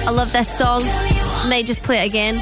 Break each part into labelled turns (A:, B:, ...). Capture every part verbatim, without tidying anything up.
A: I love this song. Might just play it again.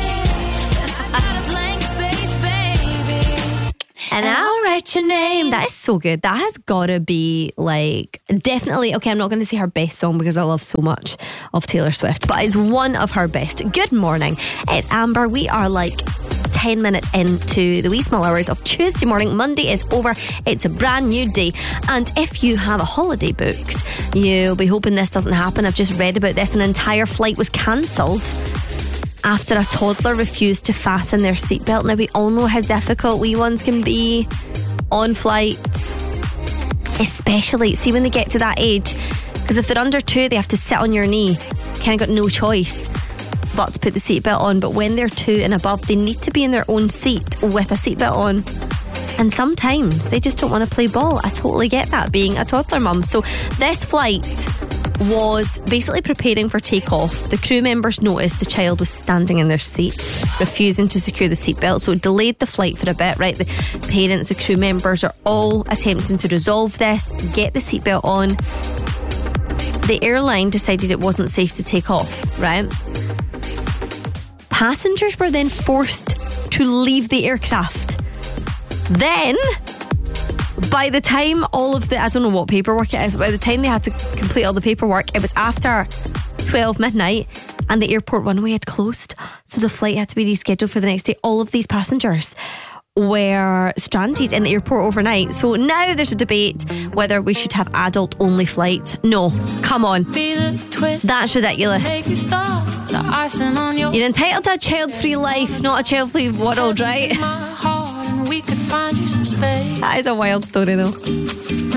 A: And I'll write your name. That is so good. That has got to be like definitely, okay, I'm not going to say her best song because I love so much of Taylor Swift, but it's one of her best. Good morning. It's Amber. We are like ten minutes into the wee small hours of Tuesday morning. Monday is over. It's a brand new day. And if you have a holiday booked, you'll be hoping this doesn't happen. I've just read about this. An entire flight was cancelled after a toddler refused to fasten their seatbelt. Now, we all know how difficult wee ones can be on flights, especially, see, when they get to that age, because if they're under two, they have to sit on your knee. Kind of got no choice but to put the seatbelt on. But when they're two and above, they need to be in their own seat with a seatbelt on. And sometimes they just don't want to play ball. I totally get that, being a toddler mum. So this flight was basically preparing for takeoff. The crew members noticed the child was standing in their seat, refusing to secure the seatbelt, so it delayed the flight for a bit, right? The parents, the crew members are all attempting to resolve this, get the seatbelt on. The airline decided it wasn't safe to take off, right? Passengers were then forced to leave the aircraft. Then, by the time all of the, I don't know what paperwork it is, by the time they had to complete all the paperwork, it was after twelve midnight and the airport runway had closed. So the flight had to be rescheduled for the next day. All of these passengers were stranded in the airport overnight. So now there's a debate whether we should have adult only flights. No, come on. That's ridiculous. You're entitled to a child-free life, not a child-free world, right? That is a wild story though.